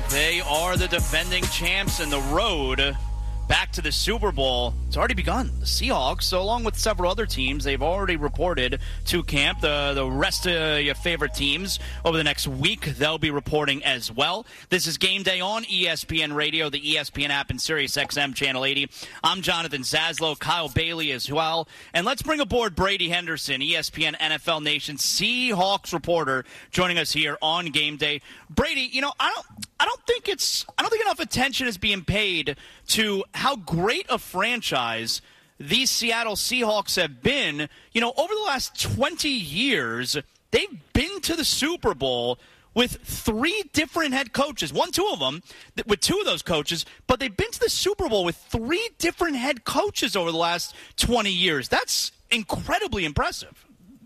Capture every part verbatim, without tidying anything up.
They are the defending champs, and the road back to the Super Bowl, it's already begun. The Seahawks, so along with several other teams, they've already reported to camp. The, the rest of your favorite teams over the next week, they'll be reporting as well. This is Game Day on E S P N Radio, the E S P N app, and Sirius X M Channel eighty. I'm Jonathan Zaslow, Kyle Bailey as well. And let's bring aboard Brady Henderson, E S P N N F L Nation Seahawks reporter, joining us here on Game Day. Brady, you know, I don't I don't think it's I don't think enough attention is being paid to how great a franchise these Seattle Seahawks have been. You know, over the last twenty years, they've been to the Super Bowl with three different head coaches. One, two of them, with two of those coaches, but they've been to the Super Bowl with three different head coaches over the last twenty years. That's incredibly impressive.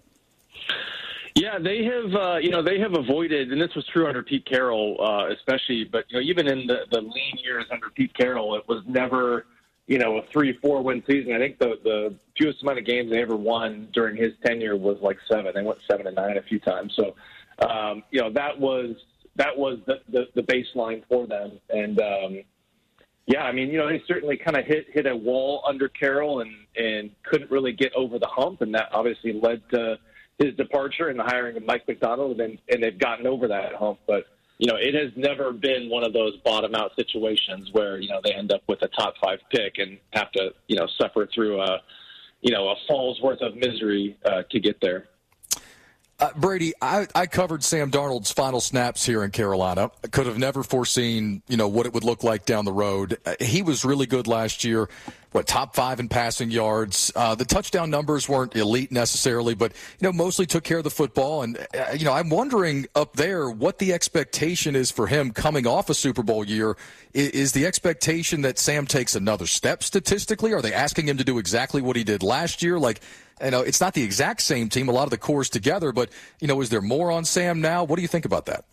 Yeah, they have, uh, you know, they have avoided, and this was true under Pete Carroll uh, especially, but, you know, even in the, the lean years under Pete Carroll, it was never, you know, a three, four-win season. I think the, the fewest amount of games they ever won during his tenure was like seven. They went seven and nine a few times. So, um, you know, that was that was the, the, the baseline for them. And, um, yeah, I mean, you know, they certainly kind of hit hit a wall under Carroll and, and couldn't really get over the hump, and that obviously led to his departure and the hiring of Mike Macdonald, and, and they've gotten over that hump. But, you know, it has never been one of those bottom-out situations where, you know, they end up with a top-five pick and have to, you know, suffer through a, you know, a fall's worth of misery uh, to get there. Uh, Brady, I, I covered Sam Darnold's final snaps here in Carolina. I could have never foreseen, you know, what it would look like down the road. Uh, he was really good last year. What, top five in passing yards. Uh, the touchdown numbers weren't elite necessarily, but, you know, mostly took care of the football. And, uh, you know, I'm wondering up there what the expectation is for him coming off a Super Bowl year. Is, is the expectation that Sam takes another step statistically? Are they asking him to do exactly what he did last year? Like, you know, it's not the exact same team. A lot of the core's together, but, you know, is there more on Sam now? What do you think about that?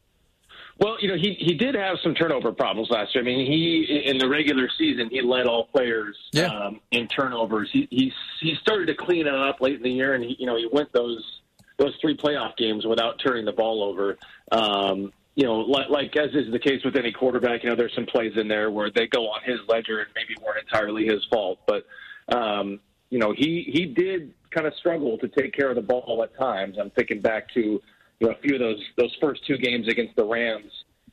Well, you know, he, he did have some turnover problems last year. I mean, he in the regular season, he led all players yeah. um, in turnovers. He, he he started to clean it up late in the year, and he, you know, he went those those three playoff games without turning the ball over. Um, you know, like, like as is the case with any quarterback, you know, there's some plays in there where they go on his ledger and maybe weren't entirely his fault. But, um, you know, he, he did kind of struggle to take care of the ball at times. I'm thinking back to, you know, a few of those those first two games against the Rams.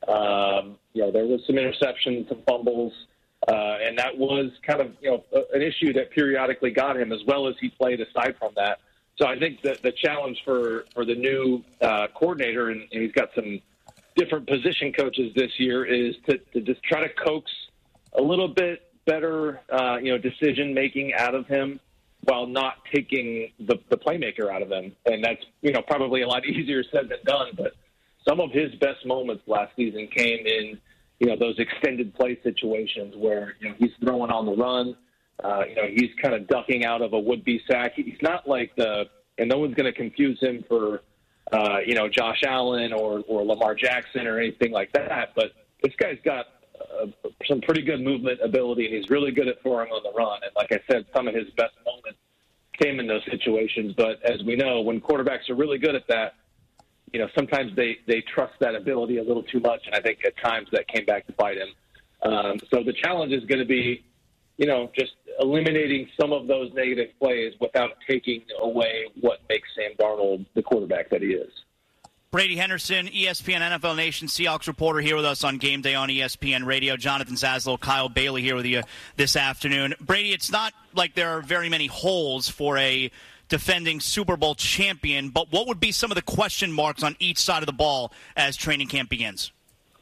Um, you know, there was some interceptions, some fumbles, uh, and that was kind of, you know, an issue that periodically got him, as well as he played aside from that. So I think that the challenge for, for the new uh, coordinator, and, and he's got some different position coaches this year, is to, to just try to coax a little bit better, uh, you know, decision-making out of him, while not taking the, the playmaker out of them. And that's, you know, probably a lot easier said than done. But some of his best moments last season came in, you know, those extended play situations where, you know, he's throwing on the run. Uh, you know, he's kind of ducking out of a would-be sack. He's not like the, and no one's going to confuse him for, uh, you know, Josh Allen or, or Lamar Jackson or anything like that. But this guy's got uh, some pretty good movement ability, and he's really good at throwing on the run. And like I said, some of his best moments came in those situations. But as we know, when quarterbacks are really good at that, you know, sometimes they, they trust that ability a little too much, and I think at times that came back to bite him. Um, so the challenge is going to be, you know, just eliminating some of those negative plays without taking away what makes Sam Darnold the quarterback that he is. Brady Henderson, E S P N N F L Nation Seahawks reporter, here with us on Game Day on E S P N Radio. Jonathan Zaslow, Kyle Bailey here with you this afternoon. Brady, it's not like there are very many holes for a defending Super Bowl champion, but what would be some of the question marks on each side of the ball as training camp begins?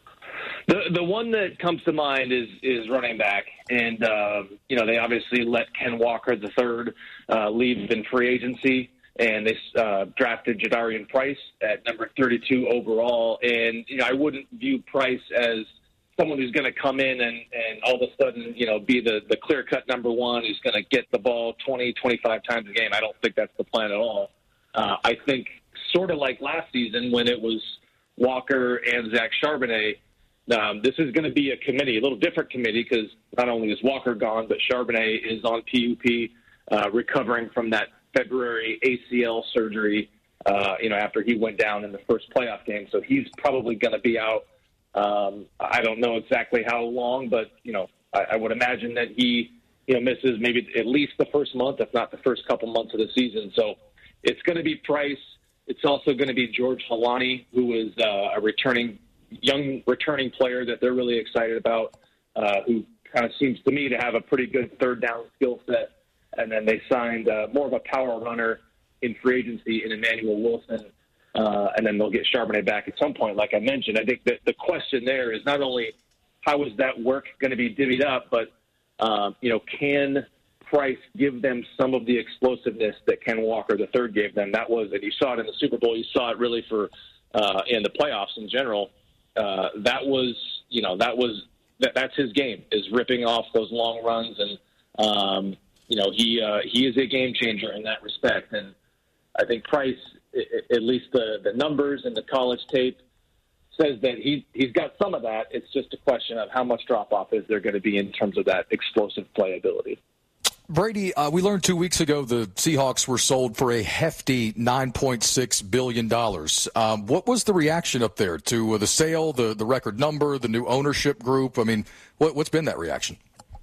The the one that comes to mind is is running back, and um, you know, they obviously let Ken Walker the third uh, leave in free agency, and they uh, drafted Jadarian Price at number thirty-two overall. And you know, I wouldn't view Price as someone who's going to come in and, and all of a sudden, you know, be the, the clear-cut number one who's going to get the ball twenty, twenty-five times a game. I don't think that's the plan at all. Uh, I think sort of like last season when it was Walker and Zach Charbonnet, um, this is going to be a committee, a little different committee, because not only is Walker gone, but Charbonnet is on P U P, uh, recovering from that February A C L surgery, uh, you know, after he went down in the first playoff game. So he's probably going to be out Um, I don't know exactly how long, but, you know, I, I would imagine that he, you know, misses maybe at least the first month, if not the first couple months of the season. So it's going to be Price. It's also going to be George Holani, who is uh, a returning, young returning player that they're really excited about, uh, who kind of seems to me to have a pretty good third down skill set. And then they signed uh, more of a power runner in free agency in Emmanuel Wilson. Uh, and then they'll get Charbonnet back at some point, like I mentioned. I think that the question there is not only how is that work going to be divvied up, but, um, you know, can Price give them some of the explosiveness that Ken Walker the third gave them? That was, and you saw it in the Super Bowl. You saw it really for uh, in the playoffs in general. Uh, that was, you know, that was that, that's his game, is ripping off those long runs, and um, you know, he uh, he is a game changer in that respect. And I think Price, at least the, the numbers and the college tape, says that he, he's got some of that. It's just a question of how much drop-off is there going to be in terms of that explosive playability. Brady, uh, we learned two weeks ago the Seahawks were sold for a hefty nine point six billion dollars. Um, what was the reaction up there to uh, the sale, the, the record number, the new ownership group? I mean, what, what's been that reaction?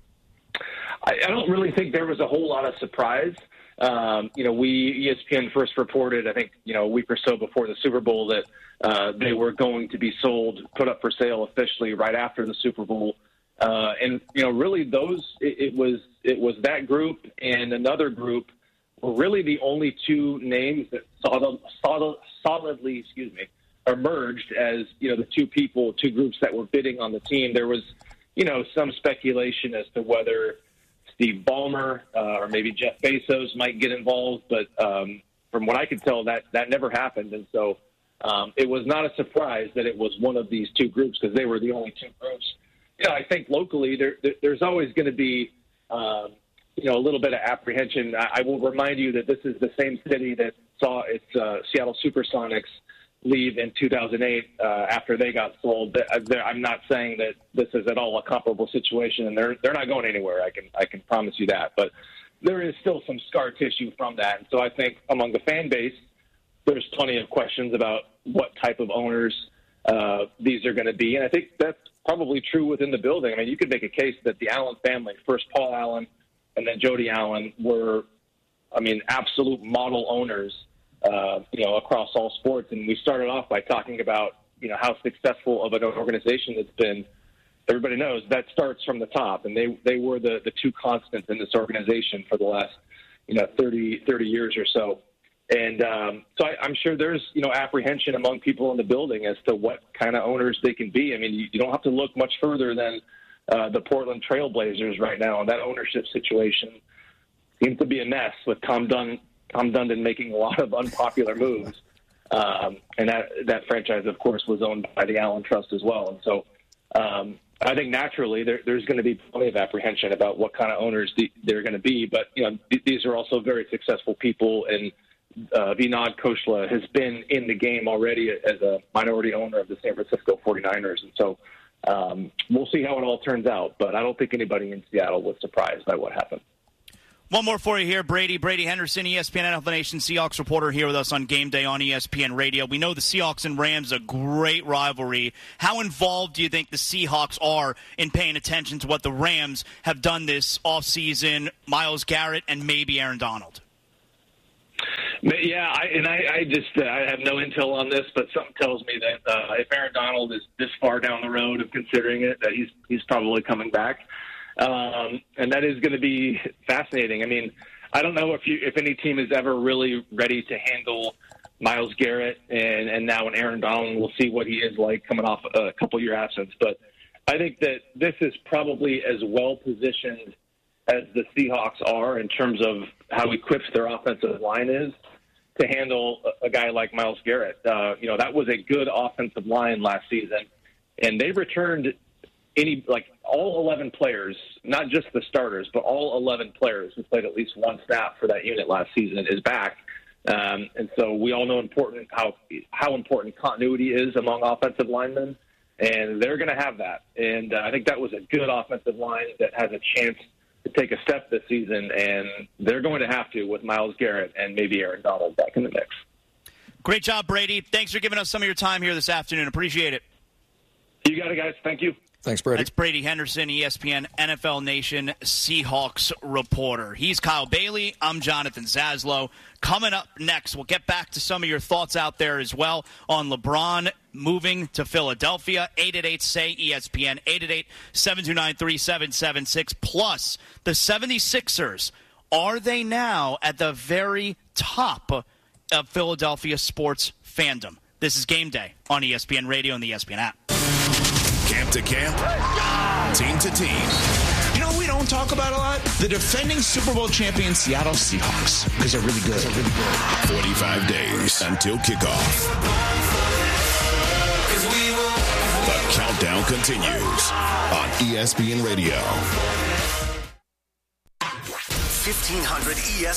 I, I don't really think there was a whole lot of surprise. Um, you know, we, E S P N first reported, I think, you know, a week or so before the Super Bowl that uh, they were going to be sold, put up for sale officially right after the Super Bowl. Uh, and, you know, really those, it, it was, it was that group and another group were really the only two names that solid, solid, solidly, excuse me, emerged as, you know, the two people, two groups that were bidding on the team. There was, you know, some speculation as to whether Steve Ballmer uh, or maybe Jeff Bezos might get involved. But um, from what I could tell, that, that never happened. And so um, it was not a surprise that it was one of these two groups because they were the only two groups. You know, I think locally there, there there's always going to be, um, you know, a little bit of apprehension. I, I will remind you that this is the same city that saw its uh, Seattle Supersonics leave in two thousand eight uh, after they got sold. I'm not saying that this is at all a comparable situation, and they're they're not going anywhere. I can I can promise you that. But there is still some scar tissue from that, and so I think among the fan base, there's plenty of questions about what type of owners uh, these are going to be, and I think that's probably true within the building. I mean, you could make a case that the Allen family, first Paul Allen and then Jody Allen, were, I mean, absolute model owners, uh, you know, across all sports. And we started off by talking about, you know, how successful of an organization it's been. Everybody knows that starts from the top, and they they were the, the two constants in this organization for the last, you know, thirty, thirty years or so. And um, so I, I'm sure there's, you know, apprehension among people in the building as to what kind of owners they can be. I mean, you, you don't have to look much further than uh, the Portland Trail Blazers right now. And that ownership situation seems to be a mess with Tom Dun- Tom Dundon making a lot of unpopular moves. Um, and that, that franchise, of course, was owned by the Allen Trust as well. And so um, I think naturally there, there's going to be plenty of apprehension about what kind of owners the, they're going to be. But, you know, th- these are also very successful people, and Uh, Vinod Khosla has been in the game already as a minority owner of the San Francisco forty-niners. And so um, we'll see how it all turns out. But I don't think anybody in Seattle was surprised by what happened. One more for you here, Brady. Brady Henderson, E S P N N F L Nation Seahawks reporter here with us on Game Day on E S P N Radio. We know the Seahawks and Rams, a great rivalry. How involved do you think the Seahawks are in paying attention to what the Rams have done this offseason, Myles Garrett and maybe Aaron Donald? Yeah, I, and I, I just uh, I have no intel on this, but something tells me that uh, if Aaron Donald is this far down the road of considering it, that he's he's probably coming back, um, and that is going to be fascinating. I mean, I don't know if you if any team is ever really ready to handle Myles Garrett, and and now an Aaron Donald. We'll see what he is like coming off a couple year absence, but I think that this is probably as well positioned as the Seahawks are in terms of how equipped their offensive line is to handle a guy like Myles Garrett. Uh, you know, that was a good offensive line last season, and they returned any, like all eleven players, not just the starters, but all eleven players who played at least one snap for that unit last season is back. Um, and so we all know important how, how important continuity is among offensive linemen, and they're going to have that. And uh, I think that was a good offensive line that has a chance to take a step this season, and they're going to have to with Myles Garrett and maybe Aaron Donald back in the mix. Great job, Brady. Thanks for giving us some of your time here this afternoon. Appreciate it. You got it, guys. Thank you. Thanks, Brady. That's Brady Henderson, E S P N N F L Nation Seahawks reporter. He's Kyle Bailey. I'm Jonathan Zaslow. Coming up next, we'll get back to some of your thoughts out there as well on LeBron moving to Philadelphia. eight eight eight, S A Y, E S P N, eight eight eight, seven two nine, three seven seven six. Plus, the seventy-sixers, are they now at the very top of Philadelphia sports fandom? This is Game Day on E S P N Radio and the E S P N app. Camp to camp, team to team. You know what we don't talk about a lot? The defending Super Bowl champion Seattle Seahawks, because they're really good. They're really good. forty-five days until kickoff. The countdown continues on E S P N Radio. fifteen hundred E S